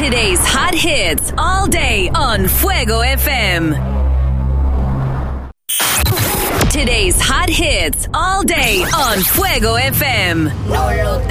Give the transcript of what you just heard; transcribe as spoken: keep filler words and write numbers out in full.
Today's hot hits all day on Fuego F M. Today's hot hits all day on Fuego F M. No lo